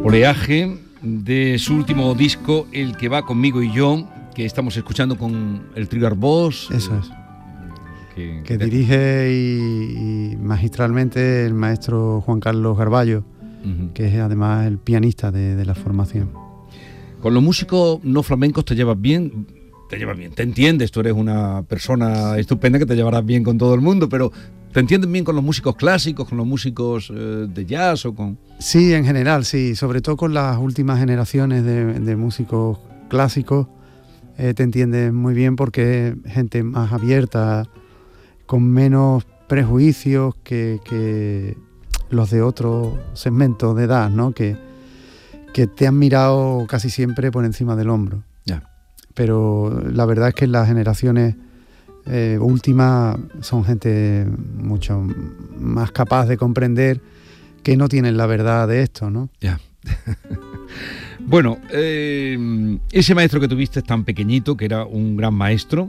Oleaje, de su último disco, El que va conmigo y yo, que estamos escuchando con el trío Arbós. Eso es. Que dirige y magistralmente el maestro Juan Carlos Garballo, que es además el pianista de la formación. Con los músicos no flamencos te llevas bien, te entiendes, tú eres una persona estupenda que te llevarás bien con todo el mundo, pero ¿te entiendes bien con los músicos clásicos, con los músicos de jazz o con...? Sí, en general, sí, sobre todo con las últimas generaciones de músicos clásicos, te entiendes muy bien porque es gente más abierta, con menos prejuicios que los de otros segmentos de edad, ¿no? Que te han mirado casi siempre por encima del hombro. Ya. Pero la verdad es que las generaciones últimas son gente mucho más capaz de comprender que no tienen la verdad de esto, ¿no? Ya. Bueno, ese maestro que tuviste tan pequeñito, que era un gran maestro,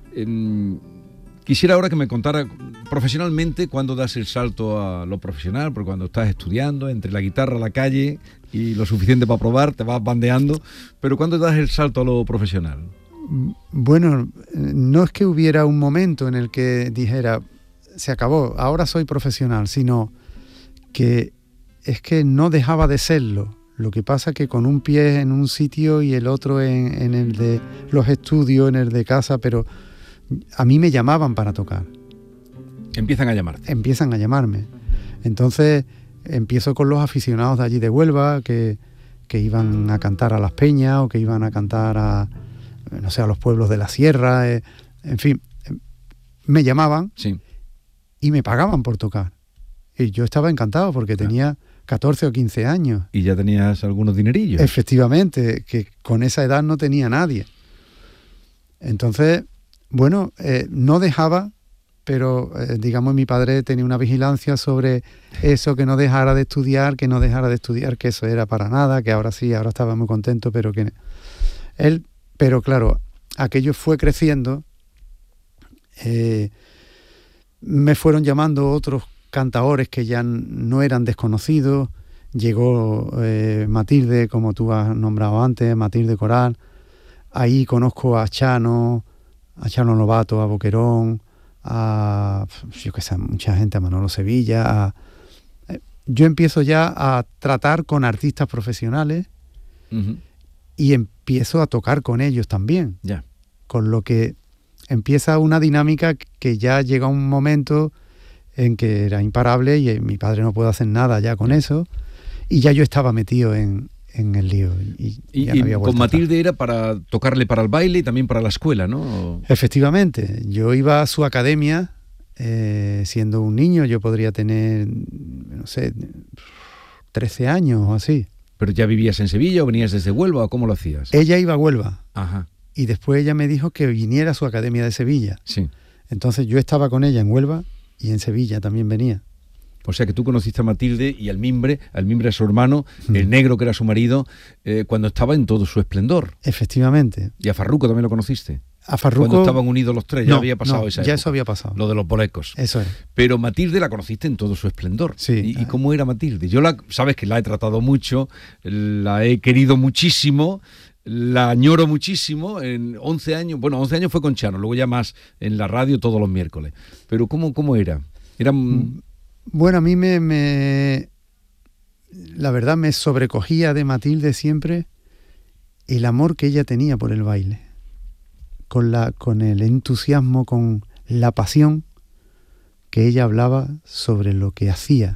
quisiera ahora que me contara profesionalmente cuándo das el salto a lo profesional, porque cuando estás estudiando, entre la guitarra, la calle y lo suficiente para probar, te vas bandeando, pero ¿cuándo das el salto a lo profesional? Bueno, no es que hubiera un momento en el que dijera, se acabó, ahora soy profesional, sino que es que no dejaba de serlo. Lo que pasa que con un pie en un sitio y el otro en el de los estudios, en el de casa, pero a mí me llamaban para tocar. Empiezan a llamarte. Empiezan a llamarme. Entonces empiezo con los aficionados de allí de Huelva que iban a cantar a Las Peñas o que iban a cantar a, no sé, a los pueblos de la sierra. En fin, me llamaban, sí, y me pagaban por tocar. Y yo estaba encantado porque tenía 14 o 15 años. Y ya tenías algunos dinerillos. Efectivamente, que con esa edad no tenía nadie. Entonces, bueno, no dejaba, pero digamos mi padre tenía una vigilancia sobre eso, que no dejara de estudiar, que eso era para nada, que ahora sí, ahora estaba muy contento, pero que él, pero claro, aquello fue creciendo, me fueron llamando otros cantaores que ya no eran desconocidos, llegó Matilde, como tú has nombrado antes, Matilde Coral, ahí conozco a Chano Lobato, a Boquerón, a, yo qué sé, mucha gente, a Manolo Sevilla. Yo empiezo ya a tratar con artistas profesionales y empiezo a tocar con ellos también. Ya. Con lo que empieza una dinámica que ya llega un momento en que era imparable y mi padre no puede hacer nada ya con eso, y ya yo estaba metido en el lío. Y no había con Matilde era para tocarle para el baile y también para la escuela, ¿no? Efectivamente, yo iba a su academia siendo un niño, yo podría tener, no sé, 13 años o así. ¿Pero ya vivías en Sevilla o venías desde Huelva o cómo lo hacías? Ella iba a Huelva. Ajá. Y después ella me dijo que viniera a su academia de Sevilla. Sí. Entonces yo estaba con ella en Huelva y en Sevilla también venía. O sea que tú conociste a Matilde y al Mimbre a su hermano, el negro que era su marido, cuando estaba en todo su esplendor. Efectivamente. ¿Y a Farruco también lo conociste? A Farruco... Cuando estaban unidos los tres, ya había pasado esa época. Ya eso había pasado. Lo de los bolecos. Eso es. Pero Matilde la conociste en todo su esplendor. Sí. ¿Y cómo era Matilde? Yo sabes que la he tratado mucho, la he querido muchísimo, la añoro muchísimo. En 11 años fue con Chano, luego ya más en la radio todos los miércoles. Pero ¿cómo era? Bueno, a mí la verdad me sobrecogía de Matilde siempre el amor que ella tenía por el baile, con el entusiasmo, con la pasión que ella hablaba sobre lo que hacía.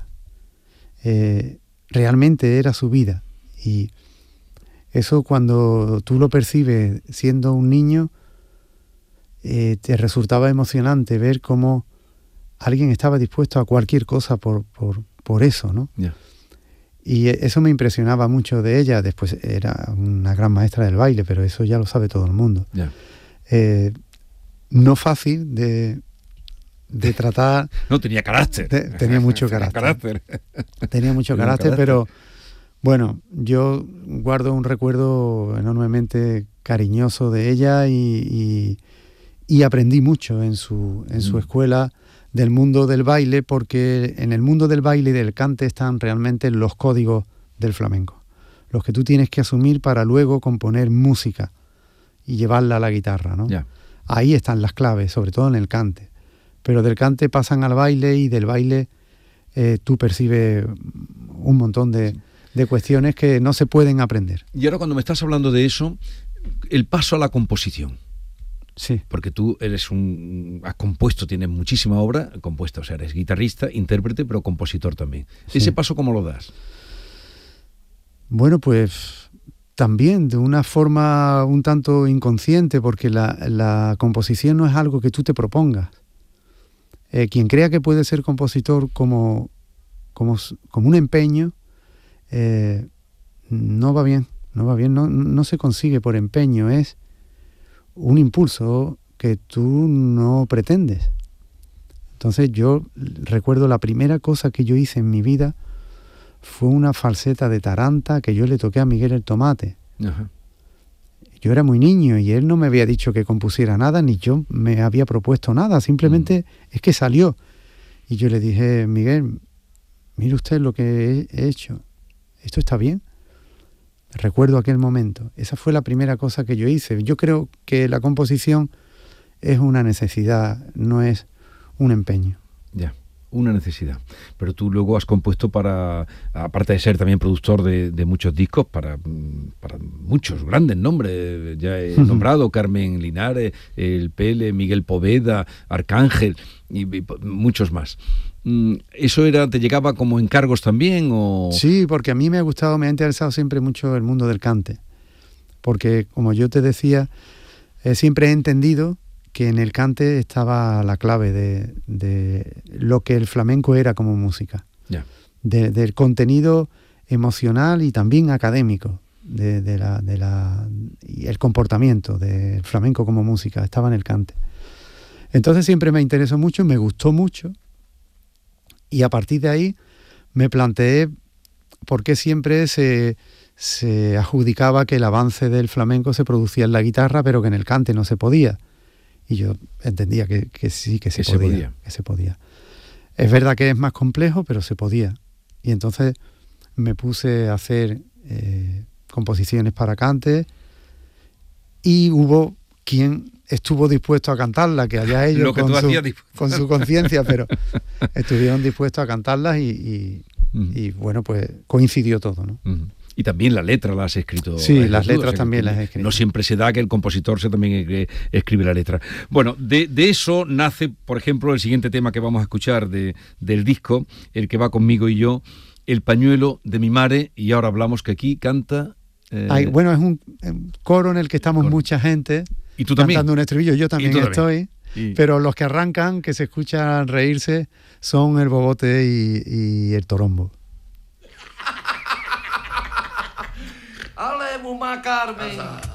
Realmente era su vida, y eso cuando tú lo percibes siendo un niño, te resultaba emocionante ver cómo alguien estaba dispuesto a cualquier cosa por eso, ¿no? Yeah. Y eso me impresionaba mucho de ella. Después era una gran maestra del baile, pero eso ya lo sabe todo el mundo. Yeah. No fácil de tratar... No, tenía carácter. Tenía mucho carácter. Tenía mucho carácter, pero bueno, yo guardo un recuerdo enormemente cariñoso de ella y aprendí mucho en su escuela del mundo del baile, porque en el mundo del baile y del cante están realmente los códigos del flamenco. los que tú tienes que asumir para luego componer música y llevarla a la guitarra, ¿no? Ya. Ahí están las claves, sobre todo en el cante. Pero del cante pasan al baile y del baile tú percibes un montón de cuestiones que no se pueden aprender. Y ahora cuando me estás hablando de eso, el paso a la composición. Sí. Porque tú has compuesto, tienes muchísima obra compuesta, o sea, eres guitarrista, intérprete, pero compositor también. Sí. ¿Ese paso cómo lo das? Bueno, pues también de una forma un tanto inconsciente, porque la composición no es algo que tú te propongas. Quien crea que puede ser compositor como un empeño, no va bien, no se consigue por empeño, es un impulso que tú no pretendes. Entonces yo recuerdo la primera cosa que yo hice en mi vida fue una falseta de taranta que yo le toqué a Miguel el Tomate. Ajá. Yo era muy niño y él no me había dicho que compusiera nada, ni yo me había propuesto nada, simplemente es que salió. Y yo le dije, Miguel, mire usted lo que he hecho, ¿esto está bien? Recuerdo aquel momento, esa fue la primera cosa que yo hice. Yo creo que la composición es una necesidad, no es un empeño. Ya, una necesidad. Pero tú luego has compuesto aparte de ser también productor de muchos discos, para muchos grandes nombres. Ya he nombrado Carmen Linares, el Pele, Miguel Poveda, Arcángel y muchos más. ¿Eso te llegaba como encargos también? O... Sí, porque a mí me ha interesado siempre mucho el mundo del cante. Porque, como yo te decía, siempre he entendido que en el cante estaba la clave de lo que el flamenco era como música. Ya. Del contenido emocional y también académico y el comportamiento del flamenco como música estaba en el cante. Entonces siempre me interesó mucho, me gustó mucho, y a partir de ahí me planteé por qué siempre se adjudicaba que el avance del flamenco se producía en la guitarra, pero que en el cante no se podía. Y yo entendía que sí, que se podía. Es verdad que es más complejo, pero se podía. Y entonces me puse a hacer composiciones para cante, y hubo quien estuvo dispuesto a cantarlas, que allá ellos con su conciencia, pero estuvieron dispuestos a cantarlas y bueno, pues coincidió todo, ¿no? Y también la letra la has escrito. Sí, las letras también las he escrito. No siempre se da que el compositor sea también el que escribe la letra. Bueno, de eso nace, por ejemplo, el siguiente tema que vamos a escuchar del disco, el que va conmigo y yo, El pañuelo de mi mare, y ahora hablamos que aquí canta... bueno, es un coro en el que estamos mucha gente. ¿Y tú también? Cantando un estribillo, yo también estoy. Pero los que arrancan, que se escuchan reírse, son el bobote y el torombo. Ale, Muma Carmen.